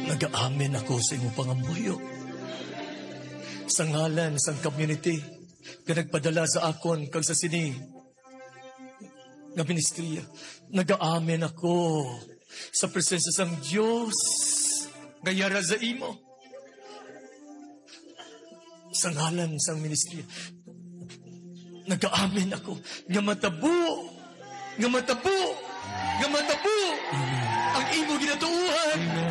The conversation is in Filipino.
Nagaamin ako sa imong pangamuyo. Sa ngalan sang community nga nagpadala sa akon kag sa sini nga ministriya. Nagaamin ako sa presensya sang Dios gayara sa imo. Sa ngalan sang ministriya. Nagaamin ako nga matabo ang imo ginatuuhan.